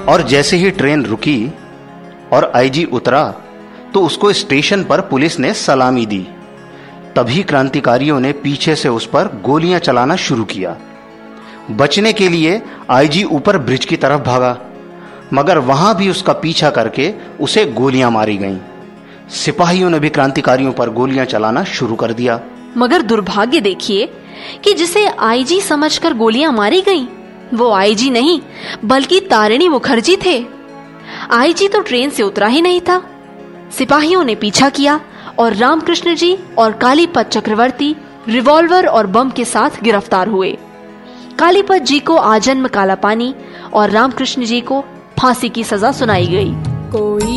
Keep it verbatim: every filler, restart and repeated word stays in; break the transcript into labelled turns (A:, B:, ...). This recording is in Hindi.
A: और जैसे ही ट्रेन रुकी और आईजी उतरा तो उसको स्टेशन पर पुलिस ने सलामी दी। तभी क्रांतिकारियों ने पीछे से उस पर गोलियां चलाना शुरू किया। बचने के लिए आईजी ऊपर ब्रिज की तरफ भागा, मगर वहां भी उसका पीछा करके उसे गोलियां मारी गईं। सिपाहियों ने भी क्रांतिकारियों पर गोलियां चलाना शुरू कर दिया।
B: मगर दुर्भाग्य देखिए कि जिसे आईजी समझकर गोलियां मारी गईं, वो आईजी नहीं बल्कि तारिणी मुखर्जी थे। आईजी तो ट्रेन से उतरा ही नहीं था। सिपाहियों ने पीछा किया और रामकृष्ण जी और कालीपत चक्रवर्ती रिवॉल्वर और बम के साथ गिरफ्तार हुए। कालीपत जी को आजन्म काला पानी और रामकृष्ण जी को फांसी की सजा सुनाई गई।
C: कोई